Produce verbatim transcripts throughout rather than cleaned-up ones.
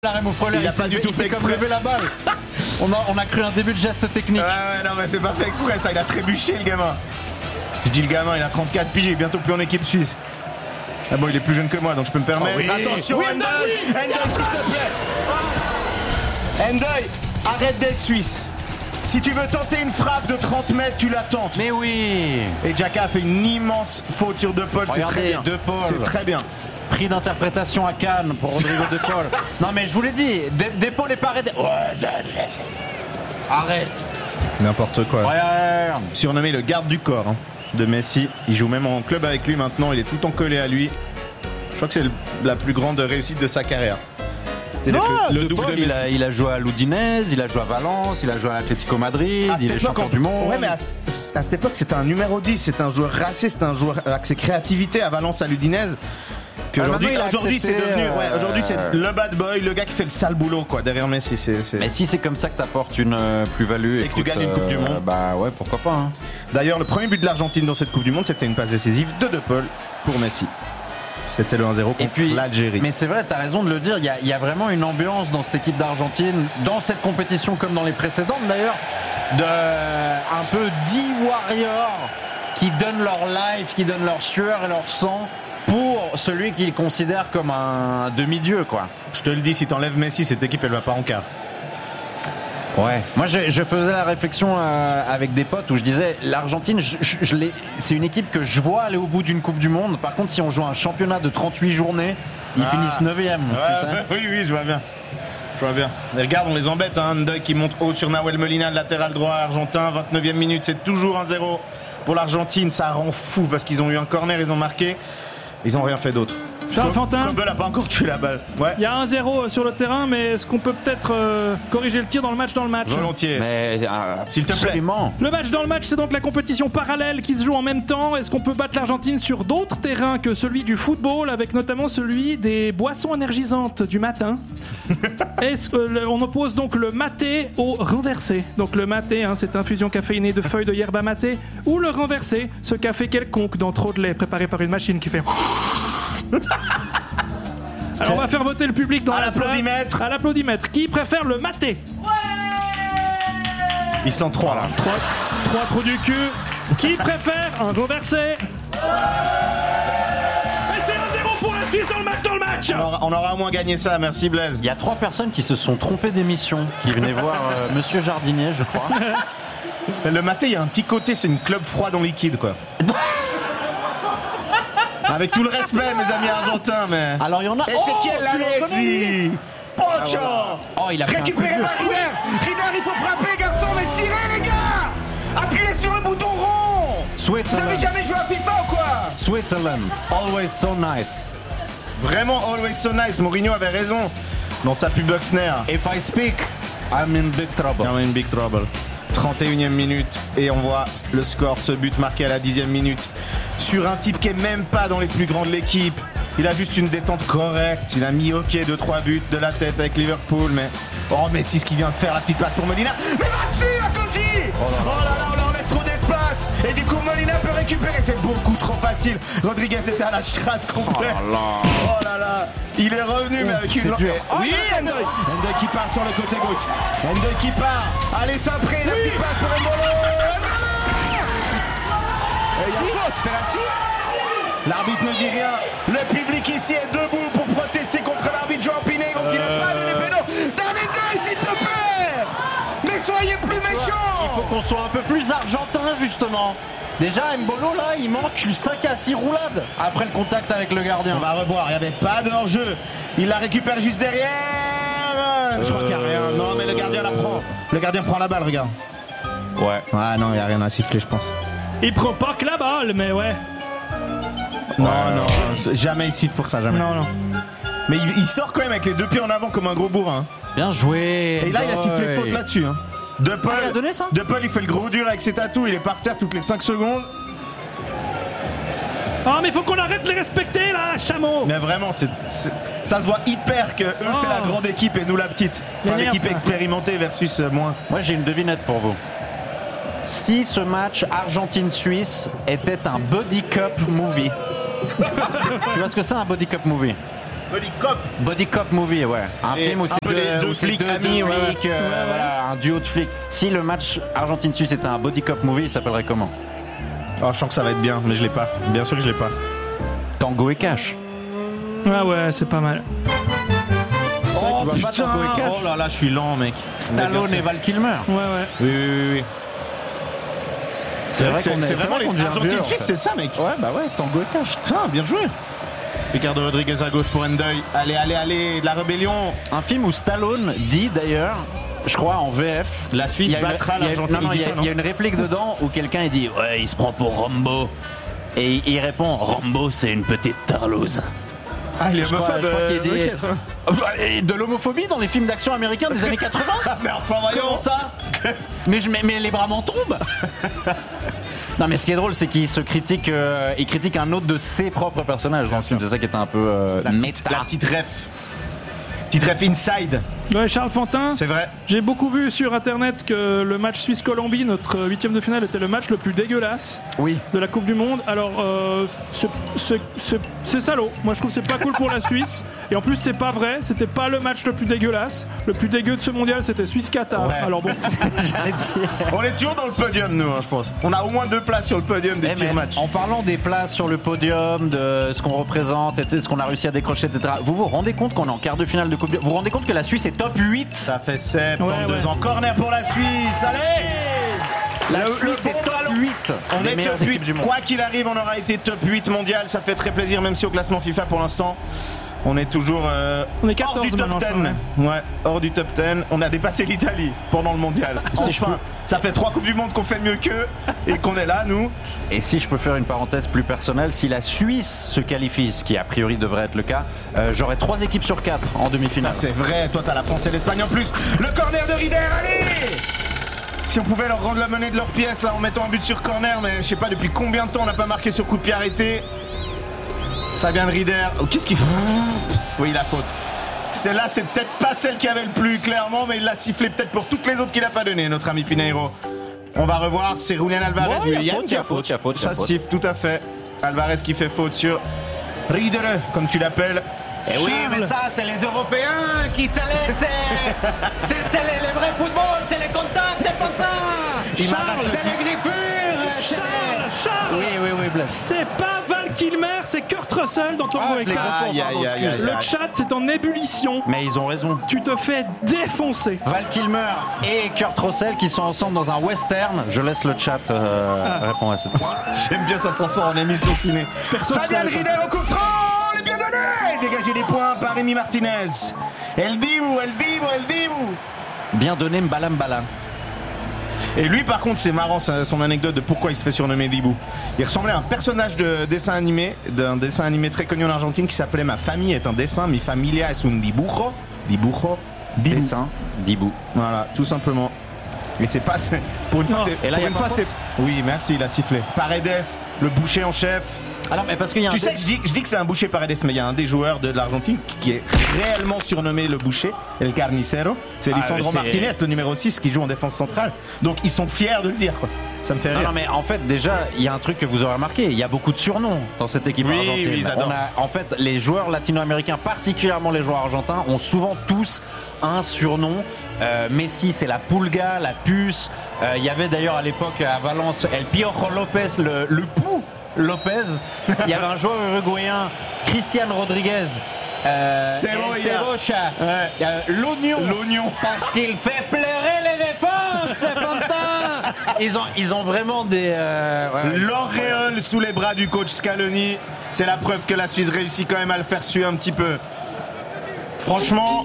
La Remo Freuler, il a pas du tout fait exprès. Lever la balle. on, a, on a cru un début de geste technique. Ouais, ouais, non, mais c'est pas fait exprès, ça. Il a trébuché, le gamin. Je dis le gamin, il a trente-quatre piges, il est bientôt plus en équipe suisse. Ah bon, il est plus jeune que moi, donc je peux me permettre. Oh oui. Attention, Oui, Endoy, oui. Endoy, s'il te plaît. Endoy, arrête d'être suisse. Si tu veux tenter une frappe de trente mètres, tu la tentes. Mais oui. Et Xhaka a fait une immense faute sur De Paul, c'est très bien. De Paul. C'est très bien. Prix d'interprétation à Cannes pour Rodrigo De Paul. Non mais je vous l'ai dit, De, De Paul est pas arrêté. Ouais, arrête. N'importe quoi. Ouais. Surnommé le garde du corps hein, de Messi. Il joue même en club avec lui maintenant. Il est tout le temps collé à lui. Je crois que c'est le, la plus grande réussite de sa carrière. C'est non, le, le De double Paul, de Messi. Il a, il a joué à l'Udinese, il a joué à Valence, il a joué à l'Atlético Madrid, À il est champion on... du monde. Ouais, mais à, à cette époque, c'était un numéro dix. C'était un joueur racé, c'était un joueur avec ses créativités à Valence, à l'Udinese. Puis ah, aujourd'hui, aujourd'hui c'est devenu, euh... ouais, aujourd'hui c'est le bad boy, le gars qui fait le sale boulot quoi. Derrière Messi, c'est. c'est... Mais si c'est comme ça que t'apportes une euh, plus-value et, et que tu gagnes une Coupe du Monde, euh, bah ouais, pourquoi pas. Hein. D'ailleurs, le premier but de l'Argentine dans cette Coupe du Monde, c'était une passe décisive de De Paul pour Messi. C'était le un zéro contre puis, l'Algérie. Mais c'est vrai, t'as raison de le dire. Il y a, il y a vraiment une ambiance dans cette équipe d'Argentine, dans cette compétition comme dans les précédentes d'ailleurs, de un peu dix warriors qui donnent leur life, qui donnent leur sueur et leur sang pour celui qu'ils considèrent comme un demi-dieu, quoi. Je te le dis, si t'enlèves Messi, cette équipe, elle va pas en quart. Ouais. Moi, je, je faisais la réflexion euh, avec des potes où je disais, l'Argentine, je, je, je l'ai, c'est une équipe que je vois aller au bout d'une Coupe du Monde. Par contre, si on joue un championnat de trente-huit journées, ils ah. finissent neuvième. Ouais, tu sais. Oui, oui, je vois bien. Je vois bien. Mais regarde, on les embête. Hein. Ndoye qui monte haut sur Nahuel Molina, le latéral droit argentin. vingt-neuvième minute, c'est toujours un zéro pour l'Argentine. Ça rend fou parce qu'ils ont eu un corner, ils ont marqué. Ils n'ont rien fait d'autre. Charles Fantin. Kobel n'a pas encore tué la balle. Ouais. Il y a un zéro sur le terrain, mais est-ce qu'on peut peut-être euh, corriger le tir dans le match dans le match ? Volontiers. Mais euh, s'il te plaît. Le match dans le match, c'est donc la compétition parallèle qui se joue en même temps. Est-ce qu'on peut battre l'Argentine sur d'autres terrains que celui du football, avec notamment celui des boissons énergisantes du matin ? Est-ce qu'on oppose donc le maté au renversé ? Donc le maté, hein, cette infusion caféinée de feuilles de yerba maté, ou le renversé, ce café quelconque dans trop de lait préparé par une machine qui fait... Alors on va faire voter le public dans à la l'applaudimètre. salle. À l'applaudimètre. Qui préfère le maté ? Ouais. Ils sont trois là. Trois, trois trous du cul. Qui préfère un renversé ? Et c'est un zéro pour la Suisse dans le match dans le match. On aura, on aura au moins gagné ça, merci Blaise. Il y a trois personnes qui se sont trompées d'émission, qui venaient voir euh, Monsieur Jardinier, je crois. Le maté, il y a un petit côté, c'est une club froide en liquide quoi. Avec tout le respect, mes amis argentins, mais. Alors il y en a. Et c'est qui elle Alexis Pocho ah, voilà. Oh, il a récupéré par Rieder. Rieder, il faut frapper, garçon, mais tirez, les gars. Appuyez sur le bouton rond. Vous avez jamais joué à FIFA ou quoi? Switzerland, always so nice. Vraiment, always so nice. Mourinho avait raison dans sa pub Oxner. If I speak, I'm in big trouble. I'm in big trouble. trente et unième minute et on voit le score, ce but marqué à la dixième minute sur un type qui est même pas dans les plus grands de l'équipe. Il a juste une détente correcte, il a mis ok deux trois buts de la tête avec Liverpool, mais oh Messi ce qu'il vient de faire, la petite passe pour Molina, mais va dessus Akanji. Oh là là, oh là là, on leur laisse trop d'espace et du coup Molina peut récupérer, c'est beaucoup trop facile. Rodriguez était à la strasse complète. Oh là là, oh là, là. Il est revenu, mais avec une... dur. Oh, oui, Endoy Endoy qui part sur le côté gauche. Endoy qui part. Allez, Saint-Pré, la petite passe pour Mbolo. Et il y a faute, penalty. L'arbitre ne dit rien. Le public ici est debout pour protester contre l'arbitre João Pinheiro qui n'a pas donné péno. David Neres, s'il te plaît. Mais soyez plus méchants. Il faut qu'on soit un peu plus argentin, justement. Déjà, Mbolo, là, il manque cinq à six roulades après le contact avec le gardien. On va revoir, il n'y avait pas de hors-jeu. Il la récupère juste derrière. Je crois qu'il n'y a rien. Non, mais le gardien la prend. Le gardien prend la balle, regarde. Ouais. Ah non, il n'y a rien à siffler, je pense. Il prend pas que la balle, mais ouais. Non, ouais. non, jamais il siffle pour ça, jamais. Non, non. Mais il, il sort quand même avec les deux pieds en avant comme un gros bourrin. Bien joué. Et là, il a sifflé faute là-dessus. Hein. De Paul, ah, il a donné ça De Paul, il fait le gros dur avec ses tatous, il est par terre toutes les cinq secondes. Oh, mais faut qu'on arrête de les respecter là, chameau. Mais vraiment, c'est, c'est, ça se voit hyper que eux, oh. c'est la grande équipe et nous la petite. Enfin, l'équipe ça. expérimentée versus moins. Moi, j'ai une devinette pour vous. Si ce match Argentine-Suisse était un body cup movie, tu vois ce que c'est un body cup movie? Body Cop. Body Cop Movie, ouais. Un Et film où un c'est peu les deux où c'est flics deux, amis, deux ouais. flics, euh, Ouais, ouais. voilà, un duo de flics. Si le match Argentine-Suisse était un Body Cop Movie, il s'appellerait comment? Oh, je sens que ça va être bien, mais je l'ai pas. Bien sûr que je l'ai pas. Tango et Cash. Ah ouais, c'est pas mal. C'est vrai que tu vois pas Tango et Cash. Oh là là, je suis lent, mec. Stallone et Val Kilmer. Ouais, ouais. Oui, oui, oui, oui. C'est vrai C'est qu'on est- c'est c'est vraiment vrai qu'on les devient Argentine vieux, en Suisse, fait. c'est ça, mec. Ouais, bah ouais, Tango et Cash. Putain, bien joué. Ricardo Rodriguez à gauche pour Endeuil. Allez, allez, allez, de la rébellion. Un film où Stallone dit d'ailleurs, je crois en V F, La Suisse il y a une- battra il y a- l'Argentine. non, non, Il dit il y a- ça, non il y a une réplique dedans où quelqu'un il dit ouais, il se prend pour Rambo. Et il- il répond Rambo, c'est une petite tarlouse. Ah, il est Je crois, homophobe. je crois qu'il euh, dit ok, très bien. Et de l'homophobie dans les films d'action américains des années quatre-vingts. Mais enfin, voyons. Comment ça mais, je, mais, mais les bras m'en tombent. Non mais ce qui est drôle c'est qu'il se critique, euh, il critique un autre de ses propres personnages dans le film. C'est ça qui était un peu euh, La petite, méta. la petite ref. Petite ref inside. Ouais, Charles Fantin. C'est vrai. J'ai beaucoup vu sur internet que le match Suisse-Colombie, notre huitième de finale, était le match le plus dégueulasse Oui. de la Coupe du Monde. Alors, euh, c'est- c'est c'est- c'est salaud. Moi, je trouve que c'est pas cool pour la Suisse. Et en plus, c'est pas vrai. C'était pas le match le plus dégueulasse. Le plus dégueu de ce mondial, c'était Suisse-Qatar. Ouais. Alors bon, J'allais dire. On est toujours dans le podium, nous, hein, je pense. On a au moins deux places sur le podium des Eh, pires mais matchs. en parlant des places sur le podium, de ce qu'on représente, et tu sais, ce qu'on a réussi à décrocher, et cetera. Vous vous rendez compte qu'on est en quart de finale de Coupe du Monde? Vous vous rendez compte que la Suisse est top huit? Ça fait septante-deux Ouais, ouais. ans. Corner pour la Suisse. Allez. La Le- Suisse le est bon top ballon. huit. On des est meilleures top équipes huit. du monde. Quoi qu'il arrive, on aura été top huit mondial. Ça fait très plaisir, même si au classement FIFA pour l'instant, on est toujours euh, On est hors quatorze du top maintenant, dix. Ouais, hors du top dix. On a dépassé l'Italie pendant le mondial. Si je Enfin, ça fait trois Coupes du Monde qu'on fait mieux qu'eux et qu'on est là, nous. Et si je peux faire une parenthèse plus personnelle, si la Suisse se qualifie, ce qui a priori devrait être le cas, euh, j'aurai trois équipes sur quatre en demi-finale. Ah, c'est vrai, toi t'as la France et l'Espagne en plus. Le corner de Rieder, allez. Si on pouvait leur rendre la monnaie de leur pièce là en mettant un but sur corner, mais je sais pas depuis combien de temps on n'a pas marqué sur coup de pied arrêté. Fabien Rieder, oh, qu'est-ce qu'il fout? Oui, la faute. Celle-là, c'est peut-être pas celle qui avait le plus clairement, mais il l'a sifflé peut-être pour toutes les autres qu'il a pas donné, notre ami Pineiro. On va revoir, c'est Julian Alvarez. Ouais, Oui, il y a Yann faute, qui il y a faute, il y a faute, il y a Ça faute. siffle, tout à fait. Alvarez qui fait faute sur Rieder, comme tu l'appelles. Eh oui, Charles. mais ça, c'est les Européens qui se laissent. C'est c'est les, les vrais footballs, c'est les contacts, les pantins. Il Charles, m'arrache le C'est les griffures. c'est Charles, les- Charles. Oui, oui, oui, Blaise. c'est pas Val Kilmer, c'est Kurt Russell dans Tango Ah, et je l'ai Cash. confondu, Aïe, pardon, aïe, aïe, excuse. aïe, Le chat, c'est en ébullition. Mais ils ont raison. Tu te fais défoncer. Val Kilmer et Kurt Russell qui sont ensemble dans un western. Je laisse le chat euh, Ah. répondre à cette question. J'aime bien, ça se transforme en émission ciné. Perso, je Fabien savais pas. Rieder au coup franc, les bien donné. Dégagez des points par Rémi Martinez. El Dibu, El Dibu, El Dibu. Bien donné, Mbala Mbala. Et lui, par contre, c'est marrant ça, son anecdote de pourquoi il se fait surnommer Dibu. Il ressemblait à un personnage de dessin animé, d'un dessin animé très connu en Argentine qui s'appelait Ma famille est un dessin, Mi familia es un dibujo. Dibujo. Dibu. Dessin, Dibou. Voilà, tout simplement. Mais c'est pas. c'est- Pour une fois, Non. c'est. Et là, pour y a une pas fois, faute c'est. Oui, merci, il a sifflé. Paredes, le boucher en chef. Alors, mais parce qu'il y a un Tu sais que je dis, je dis que c'est un boucher Paredes, mais il y a un des joueurs de l'Argentine qui- qui est réellement surnommé le boucher, El Carnicero. C'est Ah, Lisandro c'est- Martinez, le numéro six, qui joue en défense centrale. Donc ils sont fiers de le dire, quoi. Ça me fait Non, rire. non, mais en fait, déjà, il y a un truc que vous aurez remarqué. Il y a beaucoup de surnoms dans cette équipe Oui, argentine. oui, ils adorent. On a, en fait, les joueurs latino-américains, particulièrement les joueurs argentins, ont souvent tous un surnom. Euh, Messi, c'est la Pulga, la puce. Euh, Il y avait d'ailleurs à l'époque à Valence El Piojo Lopez, le, le pou Lopez. Il y avait un joueur uruguayen, Christian Rodriguez. Euh, Cebolla. El Cebolla. Ouais. Euh, L'oignon. L'oignon. Parce qu'il fait pleurer les défenses, c'est Fantin. Ils ont, ils ont vraiment des. euh, ouais, ils- L'auréole sous les bras du coach Scaloni, c'est la preuve que la Suisse réussit quand même à le faire suer un petit peu. Franchement,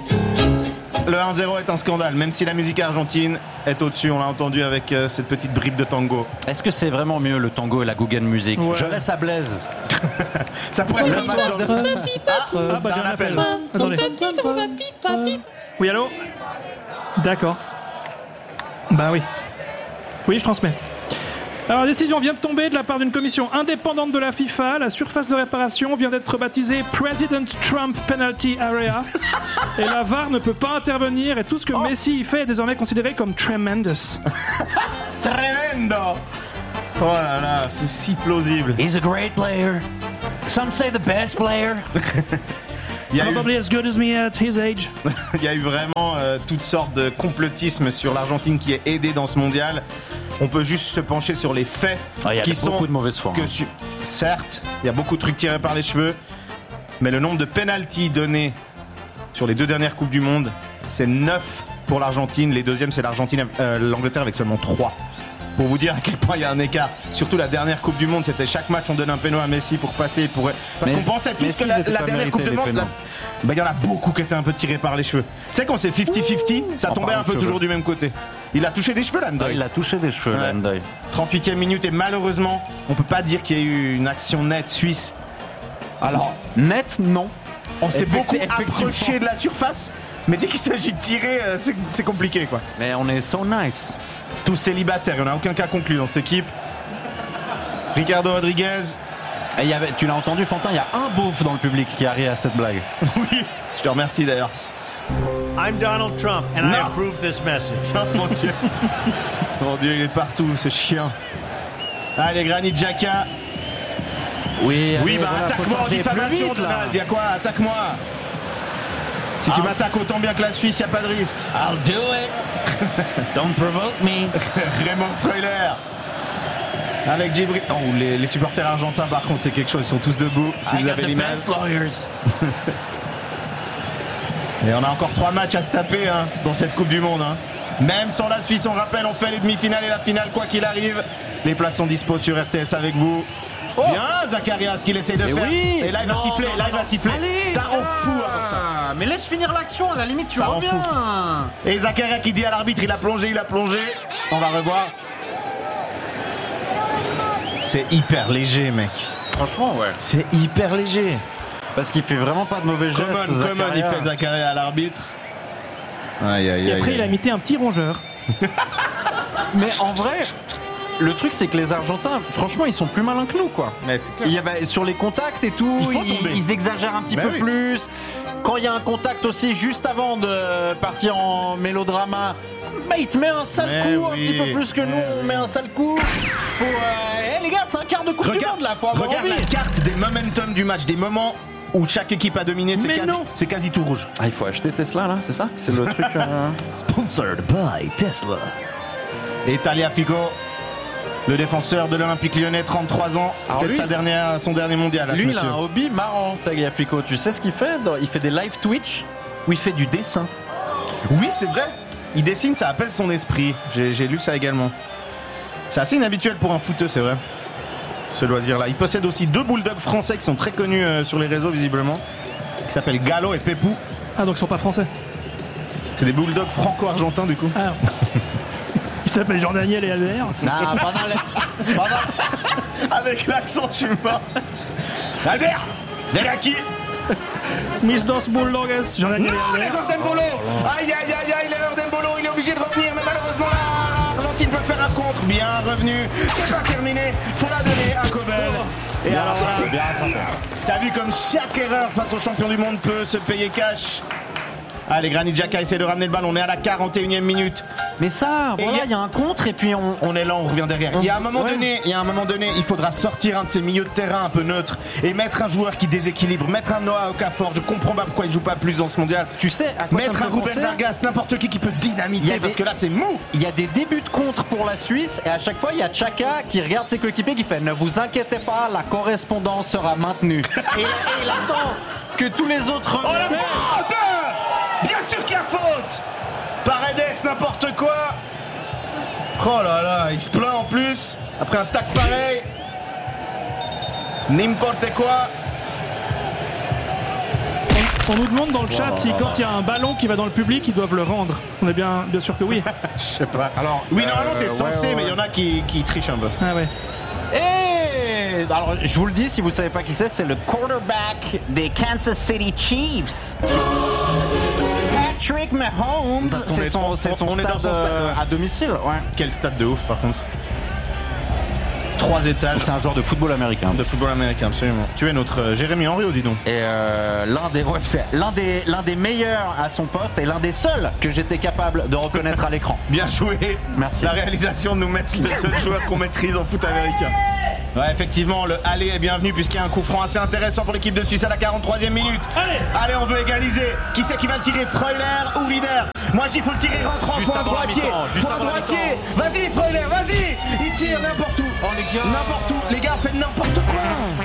le un zéro est un scandale, même si la musique argentine est au-dessus, on l'a entendu avec euh, cette petite bribe de tango. Est-ce que c'est vraiment mieux le tango et la Guggen Music? Ouais. Je laisse à Blaise. Ça pourrait être un match dans le... Ah bah j'ai un appel. Attendez. Oui, allô? D'accord. Bah oui. Oui, je transmets. Alors, la décision vient de tomber de la part d'une commission indépendante de la FIFA. La surface de réparation vient d'être baptisée President Trump Penalty Area. Et la V A R ne peut pas intervenir et tout ce que Messi y fait est désormais considéré comme tremendous. Tremendo. Oh là là, c'est si plausible. He's a great player. Some say the best player. Il Il y a eu, Probably as good as me at his age. il y a eu vraiment euh, toutes sortes de complotisme sur l'Argentine qui est aidée dans ce mondial. On peut juste se pencher sur les faits Ah, il y a qui beaucoup sont de mauvaise foi. que hein. su- certes, il y a beaucoup de trucs tirés par les cheveux, mais le nombre de pénaltys donnés sur les deux dernières Coupes du Monde, c'est neuf pour l'Argentine. Les deuxièmes, c'est l'Argentine, euh, l'Angleterre avec seulement trois. Pour vous dire à quel point il y a un écart. Surtout la dernière Coupe du Monde, c'était chaque match on donne un péno à Messi pour passer. Pour... Parce Mais- qu'on pensait mais tous est-ce que qu'ils la, étaient la pas dernière mérités, Coupe du les Monde, pénaux là, bah, il y en a beaucoup qui étaient un peu tirés par les cheveux. Tu sais quand c'est cinquante cinquante, ça En tombait parlant un peu de toujours cheveux. du même côté. Il a touché des cheveux là, Ah, Ndoye. il a touché des cheveux, Ouais. là, Ndoye. trente-huitième minute et malheureusement, on peut pas dire qu'il y ait eu une action nette suisse. Alors, net, non. On s'est Effecti- beaucoup effectivement. approché de la surface, mais dès qu'il s'agit de tirer, euh, c'est c'est compliqué quoi. Mais on est so nice. Tous célibataires, il n'y en a aucun cas conclu dans cette équipe. Ricardo Rodriguez, Et il y avait, tu l'as entendu, Fantin, il y a un beauf dans le public qui arrive à cette blague. oui, je te remercie d'ailleurs. I'm Donald Trump, and I No. approve this message. Oh mon dieu. Mon dieu, il est partout, ce chien. Allez, Granit Xhaka. Oui, Oui, allez, bah voilà, faut attaque-moi en changer plus diffamation, vite, là. Donald. Il y a quoi? Attaque-moi. Si tu Ah. m'attaques autant bien que la Suisse, il n'y a pas de risque. I'll do it. Don't provoke me. Raymond Freuler. Avec Djibril. Oh, les, les supporters argentins, par contre, c'est quelque chose. Ils sont tous debout. Si I vous got avez the l'image. best lawyers. Et on a encore trois matchs à se taper hein, dans cette Coupe du Monde. Hein. Même sans la Suisse, on rappelle, on fait les demi-finales et la finale, quoi qu'il arrive. Les places sont dispo sur R T S avec vous. Bien, Zacharias, qu'il essaie de Mais faire. oui. Et là, il va Non, siffler. non, Là, il non, va siffler. Allez, ça rend fou ah, avant ça. Mais laisse finir l'action, à la limite, tu Ça rend reviens. Et Zacharias qui dit à l'arbitre, il a plongé, il a plongé. On va revoir. C'est hyper léger, mec. Franchement, ouais. C'est hyper léger. Parce qu'il fait vraiment pas de mauvais gestes. Common, Common, il Zakaria. fait Zacharias à l'arbitre. Aïe, aïe, Et aïe. après, il a aïe. imité un petit rongeur. Mais en vrai, le truc, c'est que les Argentins, franchement, ils sont plus malins que nous, quoi. Mais c'est clair. Il y avait, sur les contacts et tout, Il faut ils, tomber. ils exagèrent un petit Ben peu oui. plus. Quand il y a un contact aussi, juste avant de partir en mélodrama, bah, il te met un sale Mais coup, un oui. petit peu plus que nous, Mais on oui. met un sale coup. Faut, euh, hey, les gars, c'est un quart de coupe du monde là, faut avoir regarde envie. la carte des momentum du match, des moments où chaque équipe a dominé, c'est Mais quasi, non. c'est quasi tout rouge. Ah, il faut acheter Tesla là, c'est ça? C'est le truc. euh, Sponsored by Tesla. Et Tagliafico, le défenseur de l'Olympique Lyonnais, trente-trois ans, Alors peut-être lui- sa dernière, son dernier mondial. à ce Lui, il a monsieur. un hobby marrant, Tagliafico. Tu sais ce qu'il fait? Il fait des live Twitch où il fait du dessin. Oui, c'est vrai. Il dessine, ça apaise son esprit. J'ai, j'ai lu ça également. C'est assez inhabituel pour un footeux, c'est vrai. Ce loisir-là. Il possède aussi deux bulldogs français qui sont très connus euh, sur les réseaux, visiblement. Qui s'appellent Gallo et Pepou. Ah, donc ils sont pas français. C'est des bulldogs franco-argentins, du coup. Ah. Ils s'appellent Jean-Daniel et Albert. Non, pendant les... pendant- Avec l'accent, je suis mort. Albert Delaki Miss Dos Bulldogs, Jean-Daniel et Non, Albert. l'erreur d'Embolo. Aïe, aïe, aïe, aïe, l'erreur d'Embolo. Il est obligé de revenir, mais malheureusement, là, l'Argentine peut faire un contre. Bien revenu. C'est pas terminé. Faut la donner à Kobel. Et alors là, t'as vu comme chaque erreur face au champion du monde peut se payer cash. Allez, Granit Xhaka essaie de ramener le ballon. On est à la quarante et unième minute. Mais ça, Et voilà, y a- il y a un contre et puis on. On est là, on revient derrière. Il y a un moment Ouais. donné, il y a un moment donné, il faudra sortir un de ces milieux de terrain un peu neutres et mettre un joueur qui déséquilibre, mettre un Noah Okafor. Je comprends pas pourquoi il joue pas plus dans ce mondial. Tu sais à quoi Mettre ça un me fait Ruben penser Vargas, n'importe qui qui peut Il y dynamiter a parce des- que là c'est mou. Il y a des débuts de contre pour la Suisse et à chaque fois il y a Xhaka qui regarde ses coéquipiers qui fait ne vous inquiétez pas, la correspondance sera maintenue. et, et il attend que tous les autres. Oh la reviennent. faute! Bien sûr qu'il y a faute! Paredes, n'importe quoi! Oh là là, il se plaint en plus, après un tac pareil. N'importe quoi. On nous demande dans le chat si quand il y a un ballon qui va dans le public, ils doivent le rendre. On est bien, bien sûr que oui. Je sais pas. Alors, Oui, euh, normalement t'es ouais, censé, ouais, mais il y en a qui, qui trichent un peu. Ah ouais. Et alors je vous le dis si vous ne savez pas qui c'est, c'est le quarterback des Kansas City Chiefs. Patrick Mahomes, Parce qu'on c'est est- son, on- c'est son on est dans stade, son stade, euh, ouais. à domicile. Ouais. Quel stade de ouf par contre. trois étages. C'est un joueur de football américain. De football américain, absolument. Tu es notre euh, Jérémy Henriot, dis donc. Et euh, l'un des, ouais, c'est l'un des, l'un des meilleurs à son poste et l'un des seuls que j'étais capable de reconnaître à l'écran. Bien joué. Merci. La réalisation de nous mettre le seul joueur qu'on maîtrise en foot américain. Ouais, effectivement, le aller est bienvenu puisqu'il y a un coup franc assez intéressant pour l'équipe de Suisse à la quarante-troisième minute. Allez, Allez, on veut égaliser. Qui c'est qui va le tirer, Freuler ou Rieder? Moi, j'y faut le tirer rentrant, Juste faut un avant la droitier. mi-temps, juste Faut un avant la droitier. mi-temps. Vas-y, Freuler, vas-y. Il tire n'importe où. Oh, les gars. N'importe où. Les gars, faites n'importe quoi.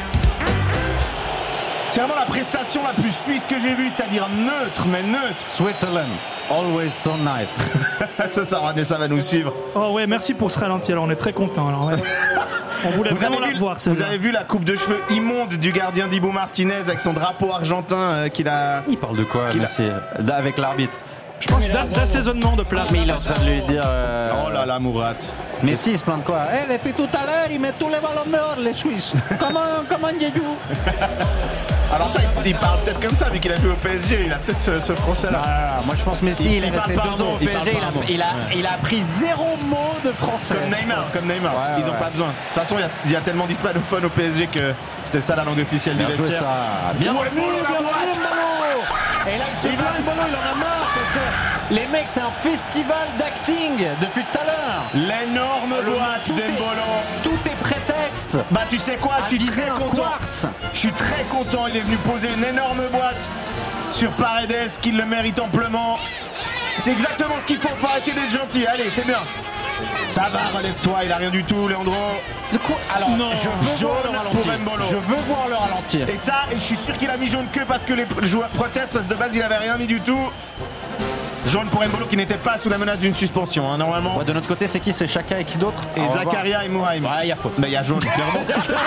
C'est vraiment la prestation la plus suisse que j'ai vue, c'est-à-dire neutre, mais neutre. Switzerland, always so nice. ça, ça, va, ça va nous suivre. oh ouais, merci pour ce ralenti. Alors on est très content. Alors ouais. On voulait Vous vraiment avez, la vu, voir. vous celle-là. avez vu la coupe de cheveux immonde du gardien Dibu Martinez avec son drapeau argentin euh, qu'il a... Il parle de quoi, Qu'il a- monsieur Avec l'arbitre. Je pense d'a- d'assaisonnement de plat. Mais il est en train de lui dire. euh, Oh là là, Mourat. Messi il se plaint de quoi? Eh, depuis tout à l'heure, ils mettent tous les ballons dehors, les Suisses. comment, comment Diédiou? Alors ça, il, il parle peut-être comme ça, vu qu'il a joué au P S G, il a peut-être ce, ce français-là. Ah, moi je pense Messi, Il- il, est il resté parle deux pas un ans mot, au il P S parle G, pas il a, un mot. il, a, Ouais. il a appris zéro mot de français. Comme Neymar, comme Neymar. Ouais, Ils ont ouais. pas besoin. De toute façon, il y a- il y, a tellement d'hispanophones au P S G que c'était ça la langue officielle Bien du joué vestiaire. ça. Bien Ouais, joué, Mbolo, la bien joué, boîte. Mbolo. Et là il se Il plaint, va- Mbolo, il en a marre parce que les mecs c'est un festival d'acting depuis tout à l'heure. L'énorme Le- boîte tout est- d'Embolo. Tout est prétexte. Bah tu sais quoi, À je suis viser très un content. quartz. Je suis très content, il est venu poser une énorme boîte sur Paredes, qu'il le mérite amplement. C'est exactement ce qu'il faut, faut arrêter d'être gentil. Allez, c'est bien. Ça va, relève-toi, il a rien du tout, Leandro. Le coup- Alors, Non. je veux Jaune voir le pour ralentir. Mbolo. Je veux voir le ralentir. Et ça, et je suis sûr qu'il a mis jaune que parce que les joueurs protestent, parce que de base il avait rien mis du tout. Jaune pour Mbolo qui n'était pas sous la menace d'une suspension, hein, normalement. Ouais, de notre côté, c'est qui? C'est Chaka et qui d'autre? Et On va Zakaria et Mouraïm. voir. Ouais, il y a faute. Mais il y a jaune, clairement.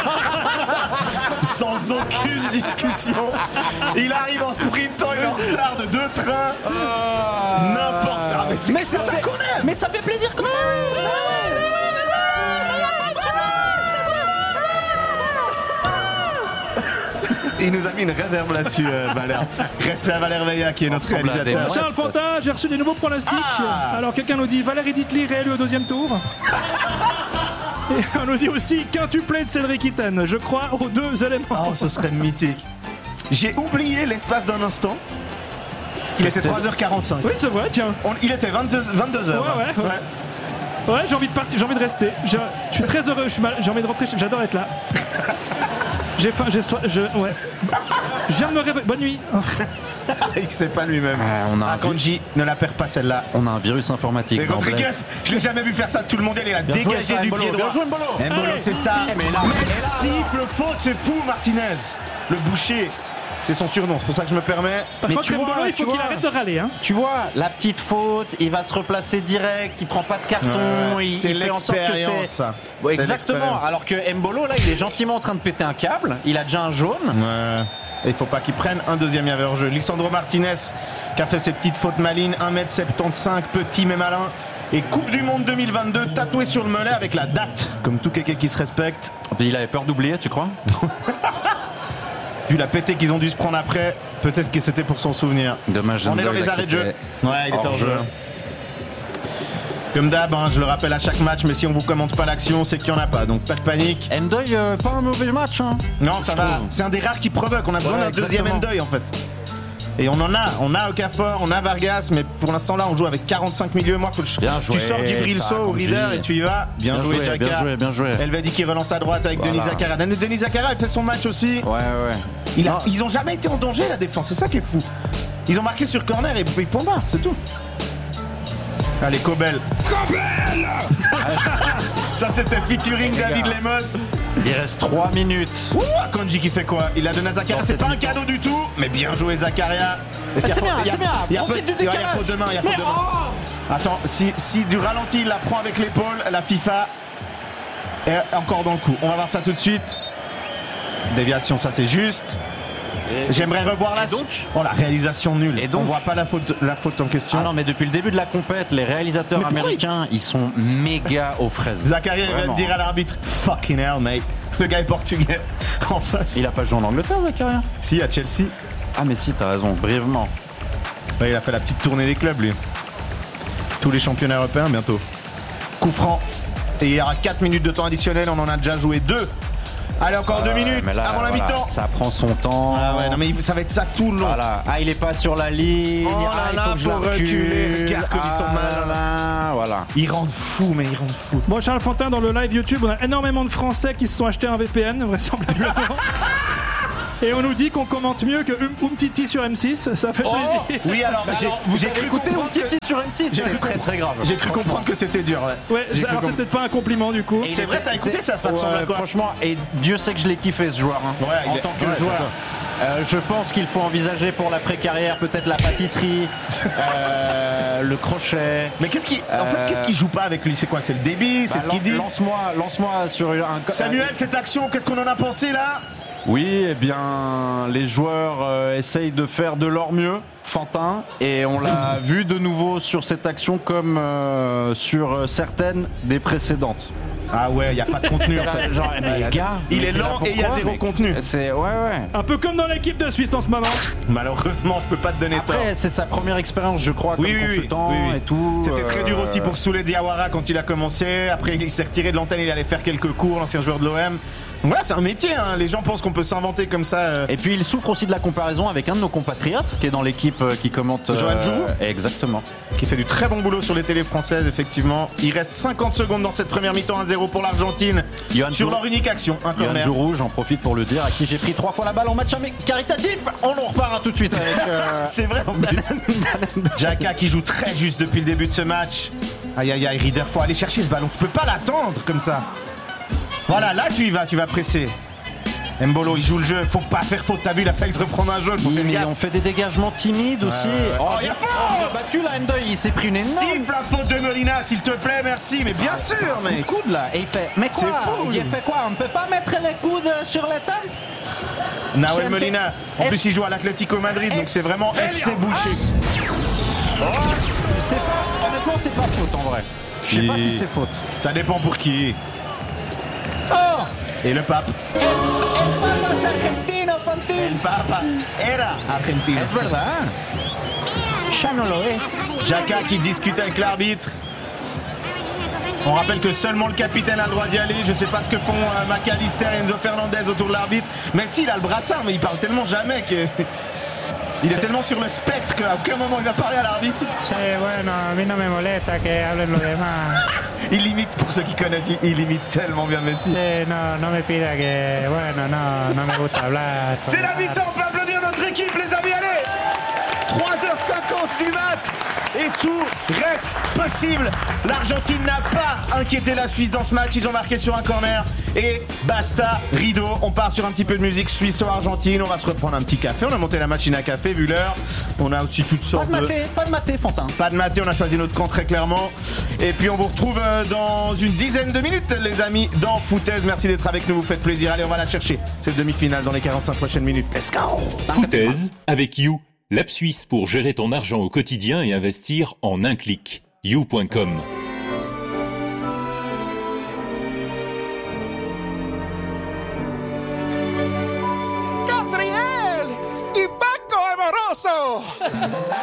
Sans aucune discussion. Il arrive en sprintant, il est en retard de deux trains. N'importe. Ah, mais c'est Mais c'est ça ça fait- qu'on aime. Mais ça fait plaisir quand même. Il nous a mis une réverb là-dessus, euh, Valère. Respect à Valère Veilla qui est notre ressemble à des réalisateur. Ouais, Charles de toute Fantin, j'ai reçu des nouveaux pronostics. Ah. Alors quelqu'un nous dit Valérie Ditli réélu au deuxième tour. Et on nous dit aussi quintuplé de Cédric Itten. Je crois aux deux éléments. Oh, ce serait mythique. J'ai oublié l'espace d'un instant. Il était C'est- trois heures quarante-cinq. Oui, c'est vrai, tiens. On- il était vingt-deux, vingt-deux heures. Ouais, ouais, ouais. Ouais, j'ai envie de partir, j'ai envie de rester. Je, je suis très heureux, je suis mal- j'ai envie de rentrer, j'adore être là. J'ai faim, j'ai soif, je, ouais. Je viens de me réveiller. Bonne nuit. Il sait pas lui-même. Ah, on a un Akanji ne la perd pas celle-là. On a un virus informatique. Et dans Rodriguez, Blaise. je l'ai jamais vu faire ça de tout le monde. Il a Bien joué, dégagé ça, du Mbolo. pied droit. Bien joué, Mbolo. Mbolo, Allez. c'est ça. Eh, mais là, Mais mais là, siffle faute, c'est fou, Martinez. Le boucher. C'est son surnom, c'est pour ça que je me permets. Par Mais contre, tu vois, Mbolo, il tu faut qu'il vois. arrête de râler. Hein. Tu vois, la petite faute, il va se replacer direct, il prend pas de carton, Ouais, il, c'est il fait en sorte que l'expérience, c'est. ça. Ouais, C'est exactement. l'expérience. Alors que Mbolo, là, il est gentiment en train de péter un câble. Il a déjà un jaune. Ouais. Et il faut pas qu'il prenne un deuxième, il y avait hors-jeu. Lisandro Martinez qui a fait ses petites fautes malines, un mètre soixante-quinze, petit mais malin. Et Coupe du Monde deux mille vingt-deux, tatoué sur le mollet avec la date, comme tout quelqu'un qui se respecte. Il avait peur d'oublier, tu crois? Vu la pétée qu'ils ont dû se prendre après, peut-être que c'était pour son souvenir. Dommage. On est dans les arrêts de jeu. Ouais, il est hors jeu. Comme d'hab, hein, je le rappelle à chaque match, mais si on vous commente pas l'action, c'est qu'il y en a pas, donc pas de panique. Ndoye, euh, pas un mauvais match. Hein. Non, ça Je va. trouve. C'est un des rares qui provoque. On a besoin Ouais, d'un deuxième exactement. Ndoye en fait. Et on en a. On a Okafor, on a Vargas, mais pour l'instant là, on joue avec quarante-cinq milieux. Moi, faut que je... Bien joué, tu sors Djibril ça, Sow au Akanji. Reader et tu y vas. Bien, Bien joué, joué, Jaka. bien joué, bien joué. Elvedi qui relance à droite avec Voilà. Denis Zakaria. Denis Zakaria, il fait son match aussi. Ouais, ouais. Il a- Non. Ils ont jamais été en danger la défense. C'est ça qui est fou. Ils ont marqué sur corner et puis point barre, c'est tout. Allez, Kobel. Kobel Ça, c'était featuring Les David gars. Lemos. Il reste trois minutes. Ouh, Akanji qui fait quoi? Il a donné à Zakaria. Dans C'est cette pas un mi-temps. cadeau du tout, mais bien joué Zakaria. Est-ce qu'il y a c'est faute- bien, il y a- c'est bien. il y a Profite faute- du ouais, il y a décalage. faute de main, il y a Mais faute de main. oh Attends, si, si du ralenti il la prend avec l'épaule, la FIFA est encore dans le coup. On va voir ça tout de suite. Déviation, ça c'est juste. J'aimerais revoir la Et donc Oh, la réalisation nulle. Et donc on voit pas la faute, la faute en question. Ah non, mais depuis le début de la compète, les réalisateurs Mais pourquoi américains, ils sont méga aux fraises. Zakaria il va Vraiment. dire à l'arbitre fucking hell mate. Le gars est portugais en face. Il a pas joué en Angleterre, Zakaria? Si à Chelsea. Ah, mais si, t'as raison, brièvement. Ouais, il a fait la petite tournée des clubs lui. Tous les championnats européens bientôt. Coup franc. Et il y aura quatre minutes de temps additionnel, on en a déjà joué deux. Allez, encore deux Euh, minutes mais là, avant la voilà, mi-temps. Ça prend son temps. Ah ouais, non mais ça va être ça tout le long. Voilà. Ah, il est pas sur la ligne. Oh là ah, il là, faut que je faut la reculer. recule. Regarde comme ils sont Ah mal. là là, voilà. Ils rendent fous, mais ils rendent fous. Bon, Charles Fantin, dans le live YouTube, on a énormément de Français qui se sont achetés un V P N, vraisemblablement. Et on nous dit qu'on commente mieux que Um- Umtiti sur M six, ça fait Oh plaisir. oui, alors, Bah j'ai, alors, vous j'ai avez cru écouté comprendre que- Umtiti sur M six, J'ai c'est cru très comprendre- très grave. J'ai cru comprendre que c'était dur, ouais. Ouais, J'ai cru alors c'est comprendre. peut-être pas un compliment du coup. Et il C'est vrai, était- t'as écouté c'est- ça, ça ressemble à ouais, quoi? Franchement, et Dieu sait que je l'ai kiffé ce joueur, hein, Ouais, il en est- tant que ouais, joueur. d'accord. Euh, je pense qu'il faut envisager pour l'après-carrière peut-être la pâtisserie, euh, le crochet. Mais qu'est-ce qui, en Euh, fait, qu'est-ce qu'il joue pas avec lui? C'est quoi? C'est le débit? C'est Bah, ce qu'il lan- dit? Lance-moi, lance-moi sur un. Samuel, cette action, qu'est-ce qu'on en a pensé là? Oui, eh bien, les joueurs euh, essayent de faire de leur mieux, Fantin, et on l'a vu de nouveau sur cette action comme euh, sur certaines des précédentes. Ah ouais, il y a pas de contenu en fait. Genre, mais les gars, il mais est t'es là lent et il y a pourquoi, zéro mec contenu. C'est ouais, ouais. Un peu comme dans l'équipe de Suisse en ce moment. Malheureusement, je peux pas te donner tort. Après, c'est sa première expérience, je crois, Oui, comme oui, oui, consultant oui, oui. et tout. C'était très dur euh, aussi pour Souley Diawara quand il a commencé. Après, il s'est retiré de l'antenne, il allait faire quelques cours, l'ancien joueur de l'O M. Donc voilà, c'est un métier, hein. Les gens pensent qu'on peut s'inventer comme ça. euh. Et puis il souffre aussi de la comparaison avec un de nos compatriotes qui est dans l'équipe euh, qui commente. euh, Johan Djourou Exactement. Qui fait du très bon boulot sur les télés françaises, effectivement. Il reste cinquante secondes dans cette première mi-temps, un zéro pour l'Argentine. Johan Sur Djourou. leur unique action, un Johan corner. Djourou, j'en profite pour le dire, à qui j'ai pris trois fois la balle en match ami- caritatif. On en repart hein, tout de suite avec. euh, C'est vrai en plus. Jaka qui joue très juste depuis le début de ce match. Aïe aïe aïe, Rieder, faut aller chercher ce ballon. Tu peux pas l'attendre comme ça. Voilà, là tu y vas, tu vas presser. Mbolo, il joue le jeu, faut pas faire faute. T'as vu, il a failli se reprendre un jaune. Faut Oui, faire mais gaffe. on fait des dégagements timides aussi. ouais. Oh, Oh, il y a faute. on a battu la Hendoy, il s'est pris une énorme. Siffle la faute de Molina, s'il te plaît, merci. Mais bien C'est sûr, un coup de mec. coude là. Et il fait. Mais quoi C'est fou. Il fait quoi On peut pas mettre les coudes sur les tempes Nawel C'est- Molina. En Est-ce- plus, il joue à l'Atlético Madrid, donc Est-ce- c'est vraiment F C Boucher. Oh, c'est pas. Honnêtement, c'est pas faute en vrai. Je sais pas Si. si c'est faute. Ça dépend pour qui. Oh Et le pape. El Papa es argentino, Fantin. El Papa era argentino. Es verdad. Ya no lo es. Jaka qui discute avec l'arbitre. On rappelle que seulement le capitaine a le droit d'y aller. Je sais pas ce que font euh, McAllister et Enzo Fernandez autour de l'arbitre. Mais si, il a le brassard, mais il parle tellement jamais que. Il est tellement sur le spectre qu'à aucun moment il va parler à l'arbitre. Sí, bueno, a mí no me molesta que hablen los demás. Il imite, pour ceux qui connaissent, il- il imite tellement bien Messi. Sí, no, no me pida que, bueno, no, no me gusta hablar. C'est la mi-temps, on peut applaudir notre équipe, les amis, allez trois heures cinquante du mat et tout reste possible. L'Argentine n'a pas inquiété la Suisse dans ce match, ils ont marqué sur un corner et basta, rideau. On part sur un petit peu de musique suisse-argentine, on va se reprendre un petit café, on a monté la machine à café vu l'heure. On a aussi toutes Pas sortes de de... maté, pas de maté, Fantin. Pas de maté, on a choisi notre camp très clairement. Et puis on vous retrouve euh, dans une dizaine de minutes, les amis, dans Foutaise. Merci d'être avec nous, vous faites plaisir. Allez, on va la chercher. C'est le demi-finale dans les quarante-cinq prochaines minutes. Let's go! Foutaise avec You, l'app suisse pour gérer ton argent au quotidien et investir en un clic. you point com. Catriel y Paco Amoroso.